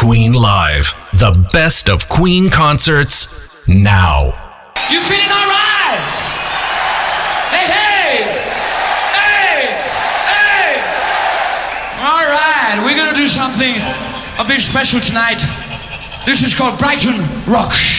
Queen Live. The best of Queen concerts now. You feeling all right? Hey, hey! Hey! Hey! All right, we're gonna do something a bit special tonight. This is called Brighton Rocks.